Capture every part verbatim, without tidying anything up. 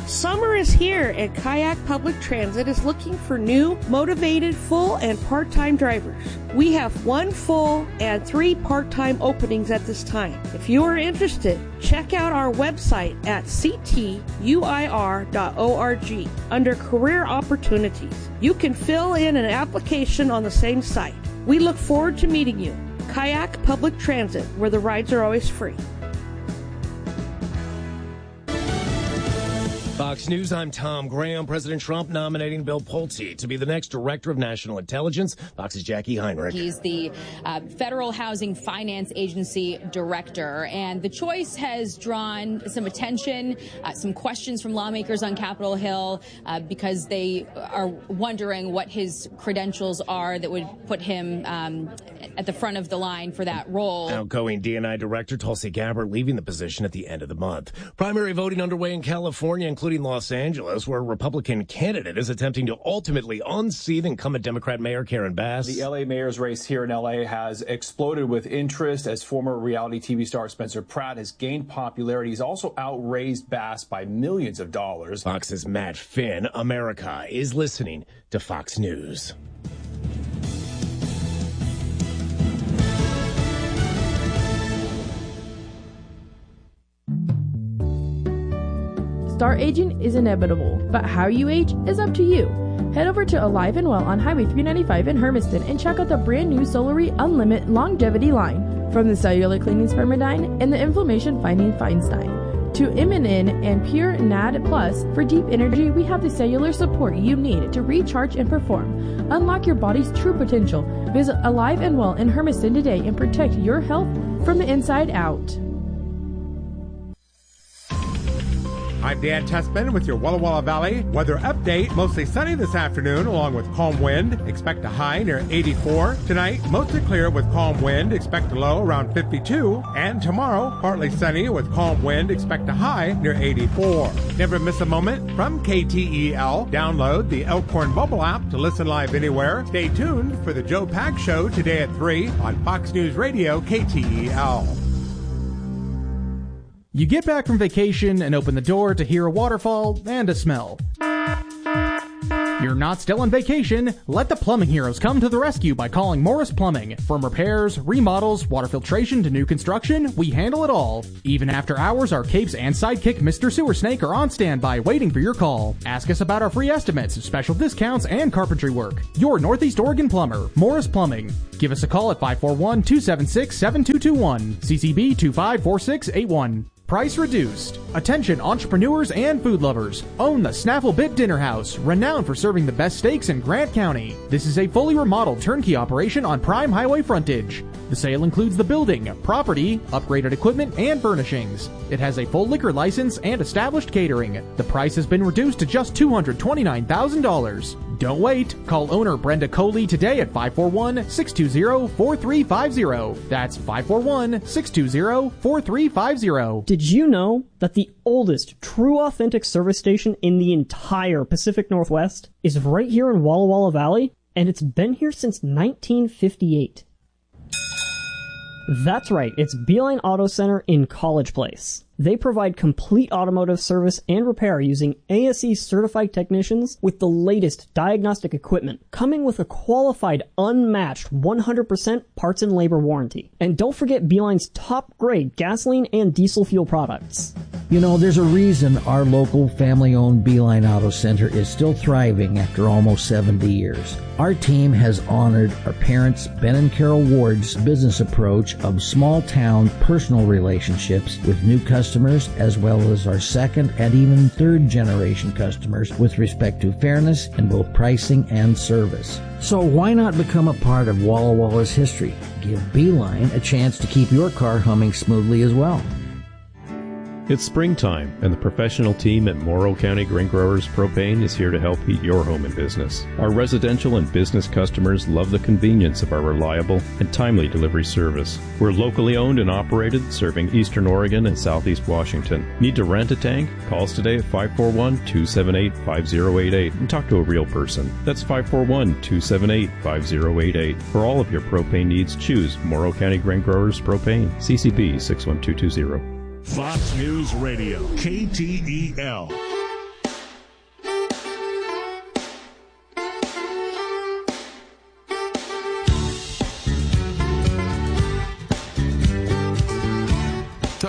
Summer is here, and Kayak Public Transit is looking for new, motivated, full and part-time drivers. We have one full and three part-time openings at this time. If you are interested, check out our website at c t u i r dot org under Career Opportunities. You can fill in an application on the same site. We look forward to meeting you. Kayak Public Transit, where the rides are always free. Fox News, I'm Tom Graham. President Trump nominating Bill Pulte to be the next Director of National Intelligence. Fox's Jackie Heinrich. He's the uh, Federal Housing Finance Agency Director, and the choice has drawn some attention, uh, some questions from lawmakers on Capitol Hill uh, because they are wondering what his credentials are that would put him um, at the front of the line for that role. Outgoing D and I Director Tulsi Gabbard leaving the position at the end of the month. Primary voting underway in California, including Los Angeles, where a Republican candidate is attempting to ultimately unseat incumbent Democrat Mayor Karen Bass. The L A mayor's race here in L A has exploded with interest as former reality T V star Spencer Pratt has gained popularity. He's also outraised Bass by millions of dollars. Fox's Matt Finn. America is listening to Fox News. Star aging is inevitable, but how you age is up to you. Head over to Alive and Well on Highway three ninety-five in Hermiston and check out the brand new Solary Unlimited Longevity line. From the cellular cleaning Spermidine and the inflammation fighting Feinstein to Immunin and Pure N A D Plus for deep energy, we have the cellular support you need to recharge and perform. Unlock your body's true potential. Visit Alive and Well in Hermiston today and protect your health from the inside out. I'm Dan Tessman with your Walla Walla Valley weather update. Mostly sunny this afternoon along with calm wind. Expect a high near eighty-four. Tonight, mostly clear with calm wind. Expect a low around fifty-two. And tomorrow, partly sunny with calm wind. Expect a high near eighty-four. Never miss a moment from K T E L. Download the Elkhorn mobile app to listen live anywhere. Stay tuned for the Joe Pack Show today at three on Fox News Radio K T E L. You get back from vacation and open the door to hear a waterfall and a smell. You're not still on vacation. Let the plumbing heroes come to the rescue by calling Morris Plumbing. From repairs, remodels, water filtration to new construction, we handle it all. Even after hours, our capes and sidekick Mister Sewer Snake are on standby waiting for your call. Ask us about our free estimates, special discounts, and carpentry work. Your Northeast Oregon plumber, Morris Plumbing. Give us a call at five four one, two seven six, seven two two one, C C B two five four six eight one. Price reduced. Attention entrepreneurs and food lovers. Own the Snaffle Bit Dinner House, renowned for serving the best steaks in Grant County. This is a fully remodeled turnkey operation on prime highway frontage. The sale includes the building, property, upgraded equipment, and furnishings. It has a full liquor license and established catering. The price has been reduced to just two hundred twenty-nine thousand dollars. Don't wait. Call owner Brenda Coley today at five four one, six two zero, four three five zero. That's five four one, six two zero, four three five zero. Did you know that the oldest true authentic service station in the entire Pacific Northwest is right here in Walla Walla Valley? And it's been here since nineteen fifty-eight. That's right, it's Beeline Auto Center in College Place. They provide complete automotive service and repair using A S E certified technicians with the latest diagnostic equipment, coming with a qualified, unmatched one hundred percent parts and labor warranty. And don't forget Beeline's top grade gasoline and diesel fuel products. You know, there's a reason our local family-owned Beeline Auto Center is still thriving after almost seventy years. Our team has honored our parents, Ben and Carol Ward's business approach of small-town personal relationships with new customers, as well as our second and even third-generation customers with respect to fairness in both pricing and service. So why not become a part of Walla Walla's history? Give Beeline a chance to keep your car humming smoothly as well. It's springtime, and the professional team at Morrow County Grain Growers Propane is here to help heat your home and business. Our residential and business customers love the convenience of our reliable and timely delivery service. We're locally owned and operated, serving Eastern Oregon and Southeast Washington. Need to rent a tank? Call us today at five four one, two seven eight, five zero eight eight and talk to a real person. That's five four one, two seven eight, five zero eight eight. For all of your propane needs, choose Morrow County Grain Growers Propane, C C B six one two two zero. Fox News Radio, K T E L.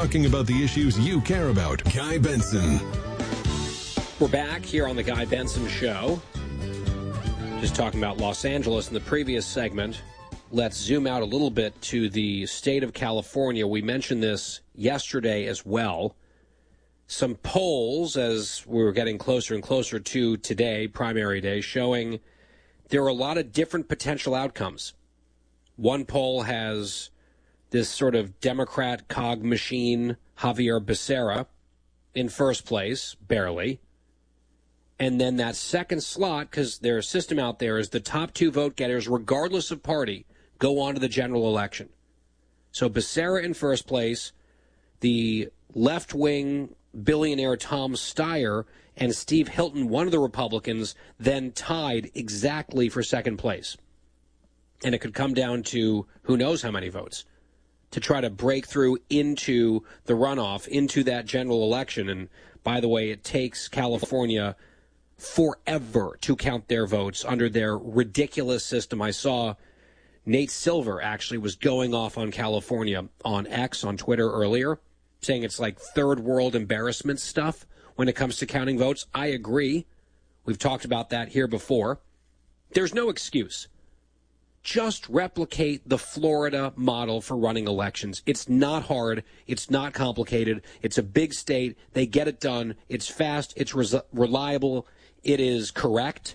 talking about the issues you care about. Guy Benson. We're back here on the Guy Benson Show. Just talking about Los Angeles in the previous segment. Let's zoom out a little bit to the state of California. We mentioned this yesterday as well. Some polls, as we were getting closer and closer to today, primary day, showing there are a lot of different potential outcomes. One poll has this sort of Democrat cog machine, Javier Becerra, in first place, barely. And then that second slot, because their system out there is the top two vote getters, regardless of party, go on to the general election. So Becerra in first place, the left-wing billionaire Tom Steyer and Steve Hilton, one of the Republicans, then tied exactly for second place. And it could come down to who knows how many votes to try to break through into the runoff, into that general election. And by the way, it takes California forever to count their votes under their ridiculous system. I saw Nate Silver actually was going off on California on X, on Twitter earlier, saying it's like third world embarrassment stuff when it comes to counting votes. I agree. We've talked about that here before. There's no excuse. Just replicate the Florida model for running elections. It's not hard. It's not complicated. It's a big state. They get it done. It's fast. It's res- reliable. It is correct.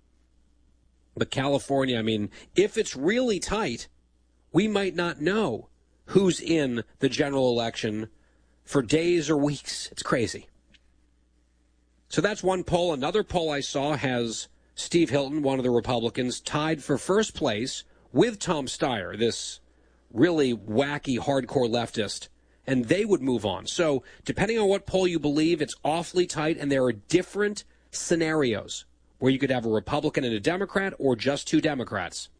But California, I mean, if it's really tight, we might not know who's in the general election for days or weeks. It's crazy. So that's one poll. Another poll I saw has Steve Hilton, one of the Republicans, tied for first place with Tom Steyer, this really wacky, hardcore leftist, and they would move on. So depending on what poll you believe, it's awfully tight, and there are different scenarios where you could have a Republican and a Democrat or just two Democrats.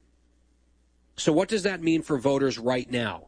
So what does that mean for voters right now?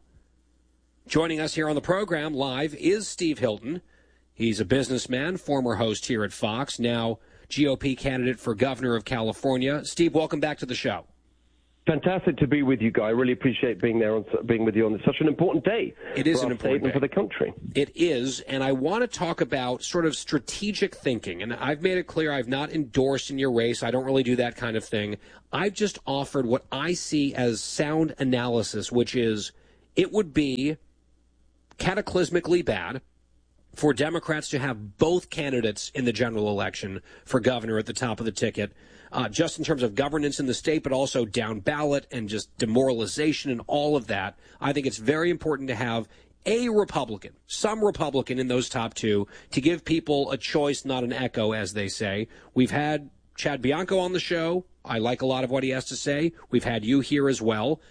Joining us here on the program live is Steve Hilton. He's a businessman, former host here at Fox, now G O P candidate for governor of California. Steve, welcome back to the show. Fantastic to be with you, Guy. I really appreciate being there, on, being with you on such an important day. It is for an our important state and day for the country. It is, and I want to talk about sort of strategic thinking. And I've made it clear I've not endorsed in your race. I don't really do that kind of thing. I've just offered what I see as sound analysis, which is it would be cataclysmically bad for Democrats to have both candidates in the general election for governor at the top of the ticket, uh, just in terms of governance in the state, but also down ballot and just demoralization and all of that. I think it's very important to have a Republican, some Republican in those top two, to give people a choice, not an echo, as they say. We've had Chad Bianco on the show. I like a lot of what he has to say. We've had you here as well.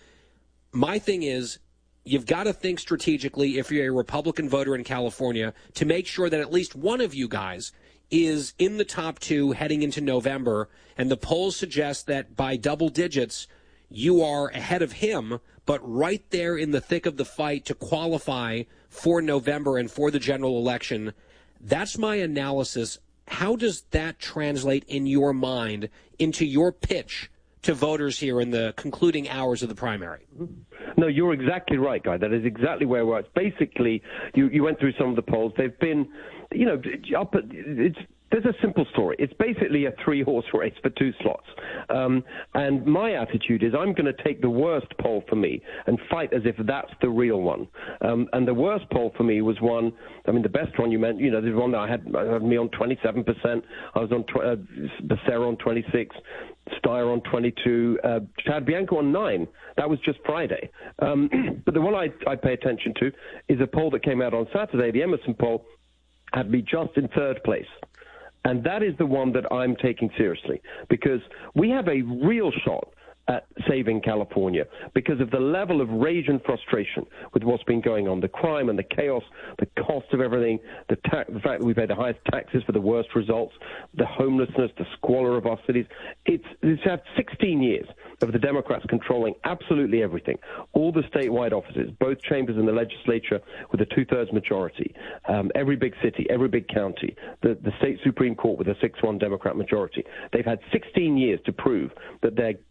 My thing is, you've got to think strategically if you're a Republican voter in California to make sure that at least one of you guys is in the top two heading into November. And the polls suggest that by double digits, you are ahead of him, but right there in the thick of the fight to qualify for November and for the general election. That's my analysis. How does that translate in your mind into your pitch to voters here in the concluding hours of the primary? No, you're exactly right, Guy. That is exactly where we're at. Basically, you, you went through some of the polls. They've been, you know, up at, it's, there's a simple story. It's basically a three-horse race for two slots. Um, and my attitude is I'm going to take the worst poll for me and fight as if that's the real one. Um, and the worst poll for me was one, I mean, the best one you meant, you know, the one that I had, I had me on twenty-seven percent. I was on, tw- uh, Becerra on twenty-six, Steyer on twenty-two, uh, Chad Bianco on nine. That was just Friday. Um, but the one I, I pay attention to is a poll that came out on Saturday. The Emerson poll had me just in third place. And that is the one that I'm taking seriously, because we have a real shot at saving California because of the level of rage and frustration with what's been going on, the crime and the chaos, the cost of everything, the, ta- the fact that we pay the highest taxes for the worst results, the homelessness, the squalor of our cities. It's, it's had sixteen years of the Democrats controlling absolutely everything, all the statewide offices, both chambers in the legislature with a two-thirds majority, um, every big city, every big county, the, the state Supreme Court with a six one Democrat majority. They've had sixteen years to prove that they're progressive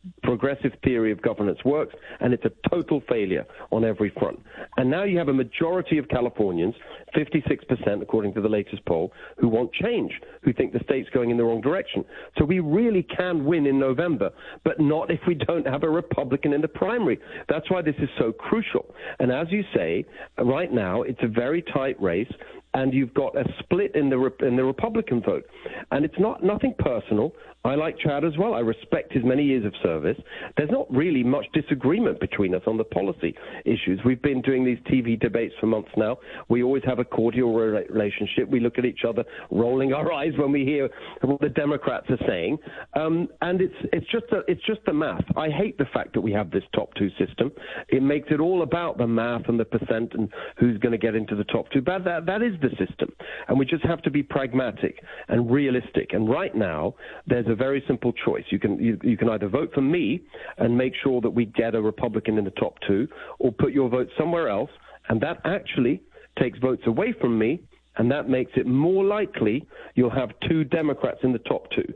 progressive theory of governance works, and it's a total failure on every front. And now you have a majority of Californians, fifty-six percent according to the latest poll, who want change, who think the state's going in the wrong direction. So we really can win in November, but not if we don't have a Republican in the primary. That's why this is so crucial. And as you say, right now it's a very tight race, and you've got a split in the in the Republican vote. And it's not nothing personal. I like Chad as well. I respect his many years of service. There's not really much disagreement between us on the policy issues. We've been doing these T V debates for months now. We always have a cordial re- relationship. We look at each other, rolling our eyes when we hear what the Democrats are saying. Um, and it's it's just a, it's just the math. I hate the fact that we have this top two system. It makes it all about the math and the percent and who's going to get into the top two. But that that is the system, and we just have to be pragmatic and realistic. And right now, there's a very simple choice. You can you, you can either vote for me and make sure that we get a Republican in the top two, or put your vote somewhere else, and that actually takes votes away from me, and that makes it more likely you'll have two Democrats in the top two.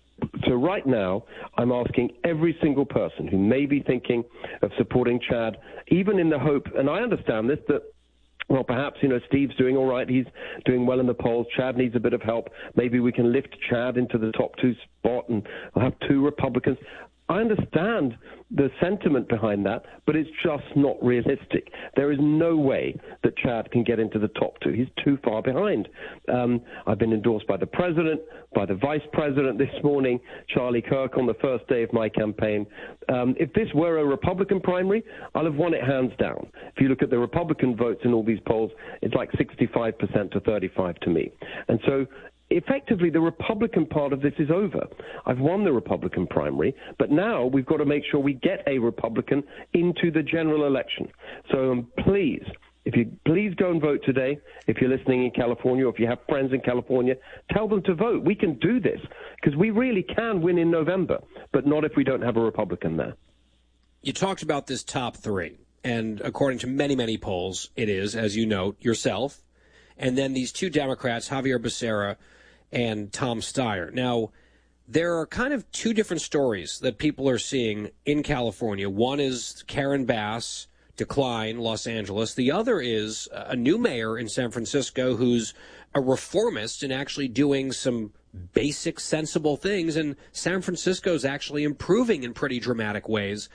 So right now, I'm asking every single person who may be thinking of supporting Chad, even in the hope, and I understand this, that well, perhaps, you know, Steve's doing all right. He's doing well in the polls. Chad needs a bit of help. Maybe we can lift Chad into the top two spot and we'll have two Republicans. I understand the sentiment behind that, but it's just not realistic. There is no way that Chad can get into the top two. He's too far behind. Um, I've been endorsed by the president, by the vice president this morning, Charlie Kirk on the first day of my campaign. Um, if this were a Republican primary, I'll have won it hands down. If you look at the Republican votes in all these polls, it's like sixty-five percent to thirty-five to me. And so effectively, the Republican part of this is over. I've won the Republican primary, but now we've got to make sure we get a Republican into the general election. So um, please, if you please go and vote today. If you're listening in California, or if you have friends in California, tell them to vote. We can do this because we really can win in November, but not if we don't have a Republican there. You talked about this top three, and according to many, many polls, it is, as you note, yourself, and then these two Democrats, Xavier Becerra and Tom Steyer. Now, there are kind of two different stories that people are seeing in California. One is Karen Bass decline, Los Angeles. The other is a new mayor in San Francisco who's a reformist and actually doing some basic, sensible things. And San Francisco's actually improving in pretty dramatic ways.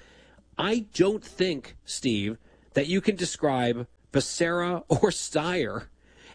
I don't think, Steve, that you can describe Becerra or Steyer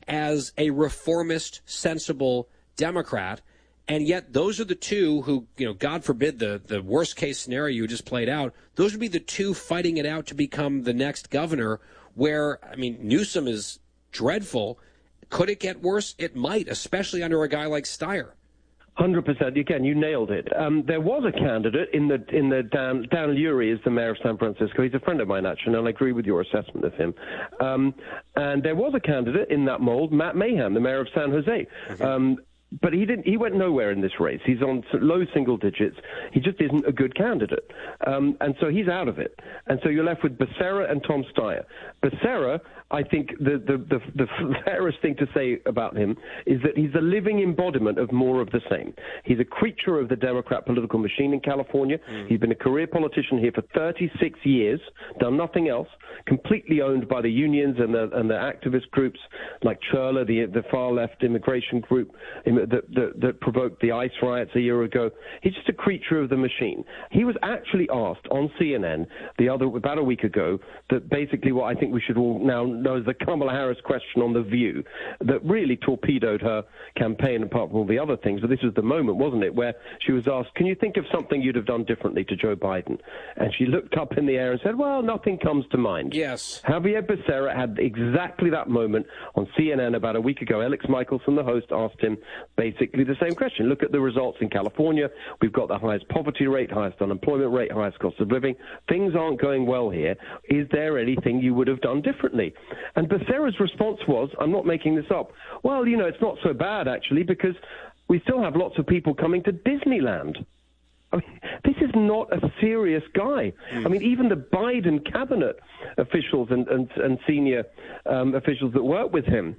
as a reformist, sensible Democrat, and yet those are the two who, you know, God forbid the, the worst case scenario you just played out, those would be the two fighting it out to become the next governor, where, I mean, Newsom is dreadful. Could it get worse? It might, especially under a guy like Steyer. one hundred percent. Again, you nailed it. Um, there was a candidate in the in the Dan, Dan Lurie is the mayor of San Francisco. He's a friend of mine, actually, and I agree with your assessment of him. Um, and there was a candidate in that mold, Matt Mayhem, the mayor of San Jose. Mm-hmm. Um, But he didn't. He went nowhere in this race. He's on low single digits. He just isn't a good candidate, um, and so he's out of it. And so you're left with Becerra and Tom Steyer. Becerra, I think the, the the the fairest thing to say about him is that he's a living embodiment of more of the same. He's a creature of the Democrat political machine in California. Mm. He's been a career politician here for thirty-six years, done nothing else, completely owned by the unions and the and the activist groups like Churla, the the far left immigration group that, that, that provoked the ICE riots a year ago. He's just a creature of the machine. He was actually asked on C N N the other about a week ago that basically what I think we should all now know is the Kamala Harris question on The View that really torpedoed her campaign apart from all the other things. But this was the moment, wasn't it, where she was asked, can you think of something you'd have done differently to Joe Biden? And she looked up in the air and said, well, nothing comes to mind. Yes. Javier Becerra had exactly that moment on C N N about a week ago. Alex Michelson, the host, asked him basically the same question. Look at the results in California. We've got the highest poverty rate, highest unemployment rate, highest cost of living. Things aren't going well here. Is there anything you would have done differently? And Becerra's response was, I'm not making this up, well, you know, it's not so bad, actually, because we still have lots of people coming to Disneyland. I mean, this is not a serious guy. Mm. I mean, even the Biden cabinet officials and, and, and senior um, officials that work with him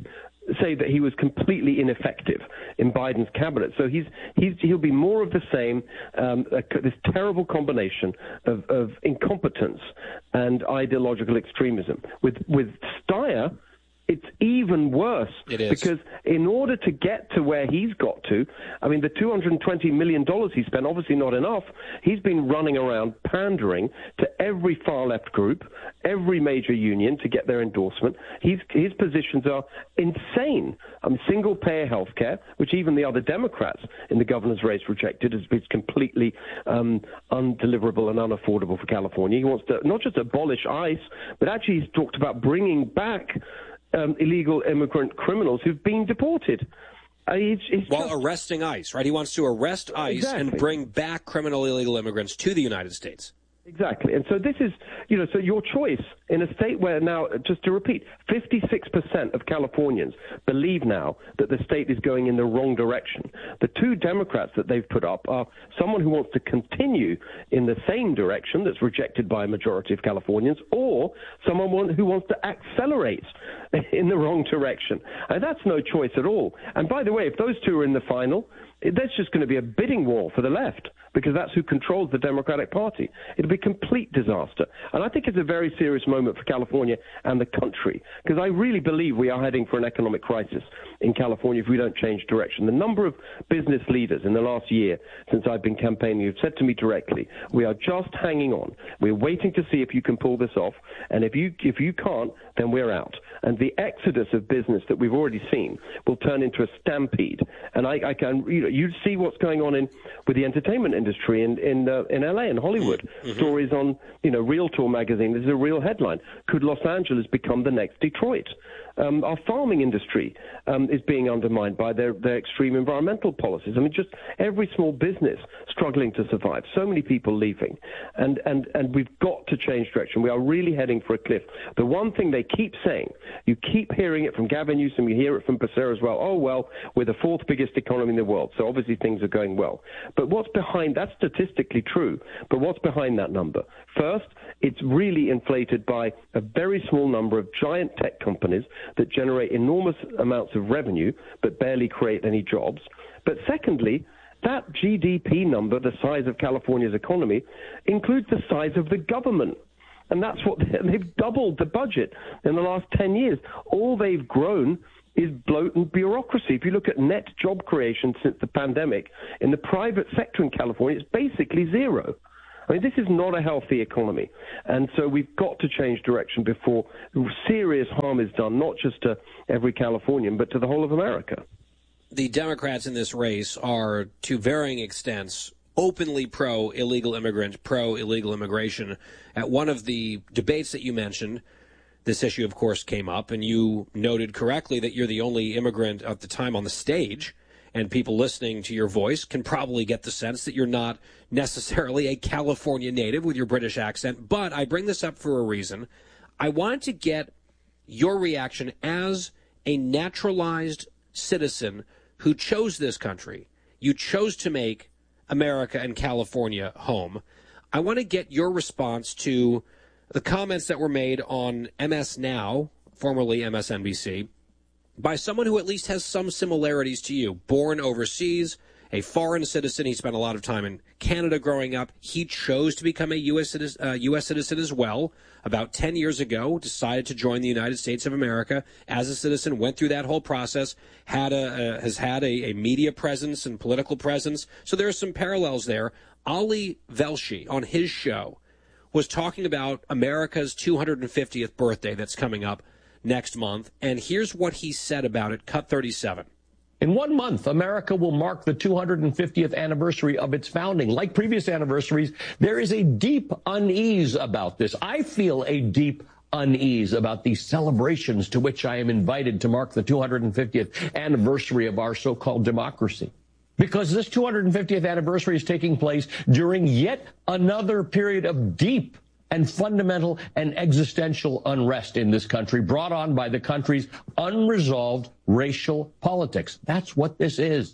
say that he was completely ineffective in Biden's cabinet. So he's, he's he'll be more of the same, um, this terrible combination of, of incompetence and ideological extremism. With with Steyer, it's even worse. It is. Because in order to get to where he's got to, I mean, the two hundred twenty million dollars he spent, obviously not enough. He's been running around pandering to every far-left group, every major union to get their endorsement. He's, his positions are insane. Um, single-payer health care, which even the other Democrats in the governor's race rejected as it's completely um, undeliverable and unaffordable for California. He wants to not just abolish ICE, but actually he's talked about bringing back Um, illegal immigrant criminals who've been deported. Uh, he's, he's While just... arresting ICE, right? He wants to arrest ICE exactly. and bring back criminal illegal immigrants to the United States. Exactly. And so this is, you know, so your choice in a state where now, just to repeat, fifty-six percent of Californians believe now that the state is going in the wrong direction. The two Democrats that they've put up are someone who wants to continue in the same direction that's rejected by a majority of Californians, or someone who wants to accelerate in the wrong direction. And that's no choice at all. And by the way, if those two are in the final, there's just going to be a bidding war for the left, because that's who controls the Democratic Party. It'll be a complete disaster. And I think it's a very serious moment for California and the country, because I really believe we are heading for an economic crisis in California if we don't change direction. The number of business leaders in the last year since I've been campaigning have said to me directly, we are just hanging on. We're waiting to see if you can pull this off. And if you, if you can't, then we're out. And the exodus of business that we've already seen will turn into a stampede. And I, I can, you know, you see what's going on in with the entertainment industry in in, uh, in L A and Hollywood. Mm-hmm. Stories on, you know, Realtor magazine. This is a real headline. Could Los Angeles become the next Detroit? Um, our farming industry um, is being undermined by their, their extreme environmental policies. I mean, just every small business struggling to survive. So many people leaving. And, and, and we've got to change direction. We are really heading for a cliff. The one thing they keep saying, you keep hearing it from Gavin Newsom, you hear it from Becerra as well, oh, well, we're the fourth biggest economy in the world, so obviously things are going well. But what's behind, that's statistically true, but what's behind that number? First, it's really inflated by a very small number of giant tech companies that generate enormous amounts of revenue but barely create any jobs. But secondly, that G D P number, the size of California's economy, includes the size of the government. And that's what they've doubled the budget in the last ten years. All they've grown is bloat and bureaucracy. If you look at net job creation since the pandemic, in the private sector in California, it's basically zero. I mean, this is not a healthy economy. And so we've got to change direction before serious harm is done, not just to every Californian, but to the whole of America. The Democrats in this race are, to varying extents, openly pro-illegal immigrant, pro-illegal immigration. At one of the debates that you mentioned, this issue, of course, came up, and you noted correctly that you're the only immigrant at the time on the stage. And people listening to your voice can probably get the sense that you're not necessarily a California native with your British accent. But I bring this up for a reason. I want to get your reaction as a naturalized citizen who chose this country. You chose to make America and California home. I want to get your response to the comments that were made on M S Now, formerly M S N B C, by someone who at least has some similarities to you. Born overseas, a foreign citizen. He spent a lot of time in Canada growing up. He chose to become a U S citizen, uh, U S citizen as well. About ten years ago, decided to join the United States of America as a citizen, went through that whole process, had a, a, has had a, a media presence and political presence. So there are some parallels there. Ali Velshi, on his show, was talking about America's two hundred fiftieth birthday that's coming up next month, and here's what he said about it. Cut thirty-seven. In one month, America will mark the two hundred fiftieth anniversary of its founding. Like previous anniversaries, there is a deep unease about this. I feel a deep unease about these celebrations to which I am invited to mark the two hundred fiftieth anniversary of our so-called democracy. Because this two hundred fiftieth anniversary is taking place during yet another period of deep and fundamental and existential unrest in this country, brought on by the country's unresolved racial politics. That's what this is.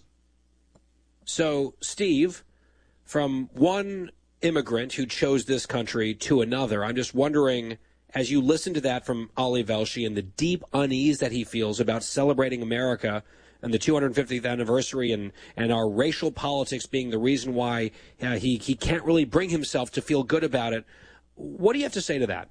So, Steve, from one immigrant who chose this country to another, I'm just wondering, as you listen to that from Ali Velshi and the deep unease that he feels about celebrating America and the two hundred fiftieth anniversary and, and our racial politics being the reason why uh, he, he can't really bring himself to feel good about it, what do you have to say to that?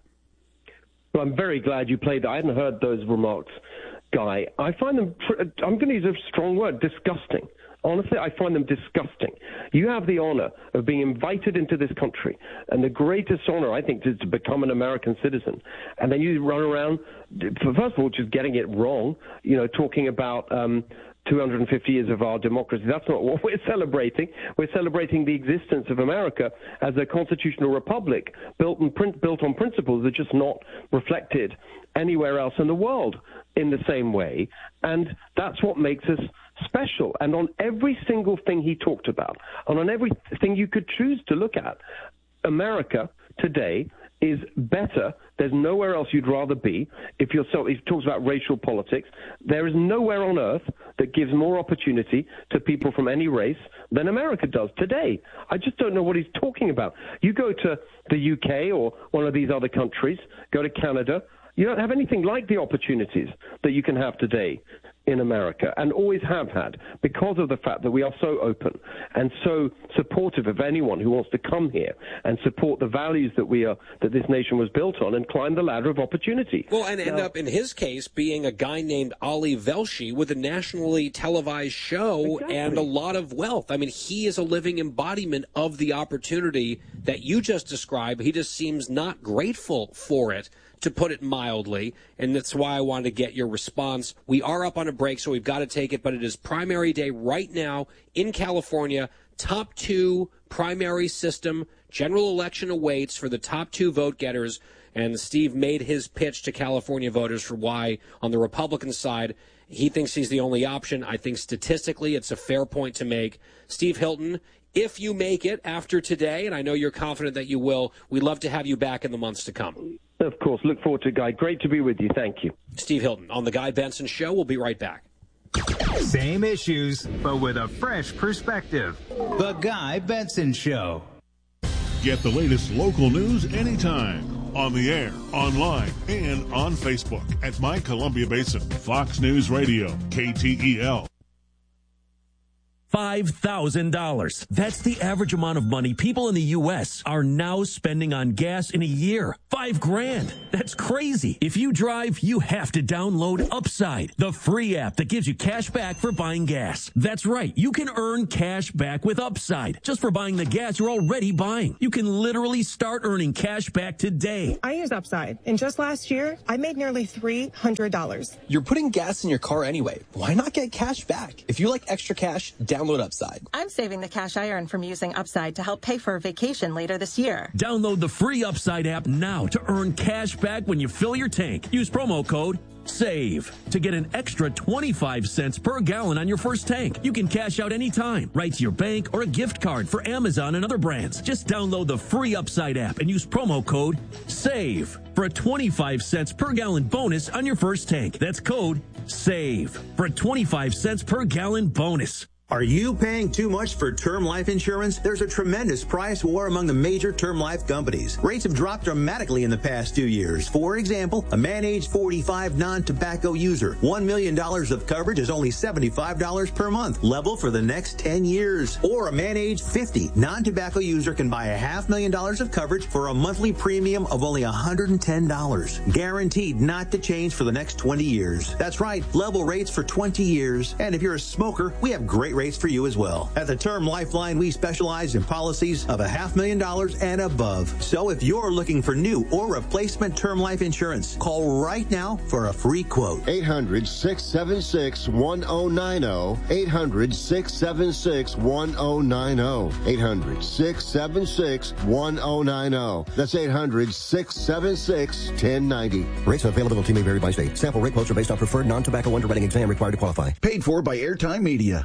Well, I'm very glad you played that. I hadn't heard those remarks, Guy. I find them, I'm going to use a strong word, disgusting. Honestly, I find them disgusting. You have the honor of being invited into this country, and the greatest honor, I think, is to become an American citizen. And then you run around, first of all, just getting it wrong, you know, talking about um, two hundred fifty years of our democracy. That's not what we're celebrating. We're celebrating the existence of America as a constitutional republic built, and print, built on principles that are just not reflected anywhere else in the world in the same way. And that's what makes us special. And on every single thing he talked about, and on everything you could choose to look at, America today is better. There's nowhere else you'd rather be. If you're so, he talks about racial politics. There is nowhere on earth that gives more opportunity to people from any race than America does today. I just don't know what he's talking about. You go to the U K or one of these other countries, go to Canada, you don't have anything like the opportunities that you can have today in America, and always have had, because of the fact that we are so open and so supportive of anyone who wants to come here and support the values that we are, that this nation was built on, and climb the ladder of opportunity. Well, and now, end up, in his case, being a guy named Ali Velshi with a nationally televised show exactly. and a lot of wealth. I mean, he is a living embodiment of the opportunity that you just described. He just seems not grateful for it, to put it mildly, and that's why I wanted to get your response. We are up on a break, so we've got to take it, but it is primary day right now in California. Top two primary system. General election awaits for the top two vote getters, and Steve made his pitch to California voters for why, on the Republican side, he thinks he's the only option. I think statistically it's a fair point to make. Steve Hilton, if you make it after today, and I know you're confident that you will, we'd love to have you back in the months to come. Of course. Look forward to it, Guy. Great to be with you. Thank you. Steve Hilton on The Guy Benson Show. We'll be right back. Same issues, but with a fresh perspective. The Guy Benson Show. Get the latest local news anytime. On the air, online, and on Facebook at My Columbia Basin. Fox News Radio, K T E L. five thousand dollars. That's the average amount of money people in the U S are now spending on gas in a year. Five grand. That's crazy. If you drive, you have to download Upside, the free app that gives you cash back for buying gas. That's right. You can earn cash back with Upside just for buying the gas you're already buying. You can literally start earning cash back today. I use Upside, and just last year, I made nearly three hundred dollars. You're putting gas in your car anyway. Why not get cash back? If you like extra cash, download Upside. I'm saving the cash I earn from using Upside to help pay for a vacation later this year. Download the free Upside app now to earn cash back when you fill your tank. Use promo code SAVE to get an extra twenty-five cents per gallon on your first tank. You can cash out anytime, right to your bank or a gift card for Amazon and other brands. Just download the free Upside app and use promo code SAVE for a twenty-five cents per gallon bonus on your first tank. That's code SAVE for a twenty-five cents per gallon bonus. Are you paying too much for term life insurance? There's a tremendous price war among the major term life companies. Rates have dropped dramatically in the past two years. For example, a man age forty-five non-tobacco user, one million dollars of coverage is only seventy-five dollars per month, level for the next ten years. Or a man age fifty non-tobacco user can buy a half million dollars of coverage for a monthly premium of only one hundred ten dollars. Guaranteed not to change for the next twenty years. That's right, level rates for twenty years. And if you're a smoker, we have great rates for you as well. At the Term Lifeline, we specialize in policies of a half million dollars and above. So if you're looking for new or replacement term life insurance, call right now for a free quote. eight hundred, six seven six, one oh nine oh. eight hundred, six seven six, one oh nine oh. eight hundred, six seven six, one oh nine oh. That's eight hundred, six seven six, one oh nine oh. Rates and availability may vary by state. Sample rate quotes are based on preferred non-tobacco underwriting exam required to qualify. Paid for by Airtime Media.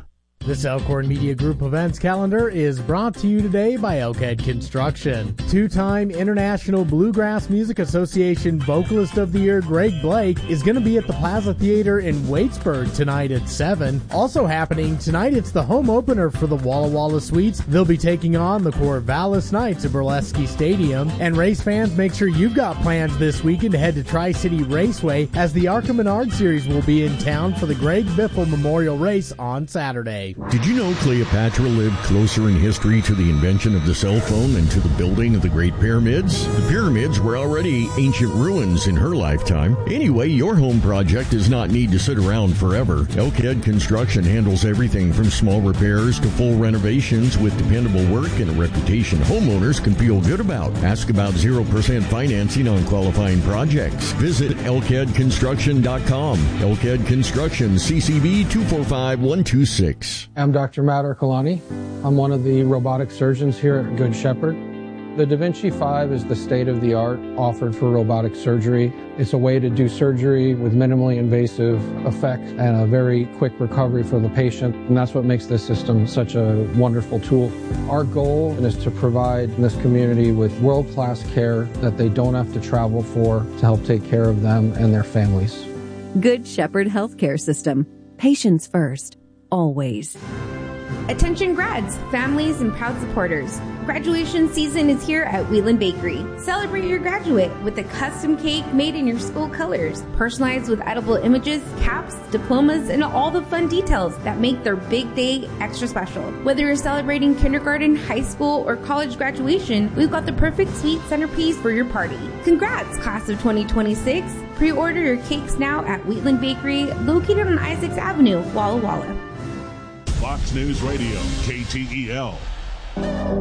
This Elkhorn Media Group events calendar is brought to you today by Elkhead Construction. Two-time International Bluegrass Music Association Vocalist of the Year Greg Blake is going to be at the Plaza Theater in Waitsburg tonight at seven. Also happening tonight, it's the home opener for the Walla Walla Sweets. They'll be taking on the Corvallis Knights at Burlesque Stadium. And race fans, make sure you've got plans this weekend to head to Tri-City Raceway as the ARCA Menard Series will be in town for the Greg Biffle Memorial Race on Saturday. Did you know Cleopatra lived closer in history to the invention of the cell phone than to the building of the Great Pyramids? The pyramids were already ancient ruins in her lifetime. Anyway, your home project does not need to sit around forever. Elkhead Construction handles everything from small repairs to full renovations with dependable work and a reputation homeowners can feel good about. Ask about zero percent financing on qualifying projects. Visit elkhead construction dot com. Elkhead Construction, C C B two four five one two six. I'm Doctor Matt Ercolani. I'm one of the robotic surgeons here at Good Shepherd. The Da Vinci five is the state-of-the-art offered for robotic surgery. It's a way to do surgery with minimally invasive effects and a very quick recovery for the patient, and that's what makes this system such a wonderful tool. Our goal is to provide this community with world-class care that they don't have to travel for to help take care of them and their families. Good Shepherd Healthcare System. Patients first. Always. Attention grads, families, and proud supporters. Graduation season is here at Wheeland Bakery. Celebrate your graduate with a custom cake made in your school colors, personalized with edible images, caps, diplomas, and all the fun details that make their big day extra special. Whether you're celebrating kindergarten, high school, or college graduation, we've got the perfect sweet centerpiece for your party. Congrats, class of twenty twenty-six. Pre-order your cakes now at Wheatland Bakery, located on Isaacs Avenue, Walla Walla. Fox News Radio, K T E L.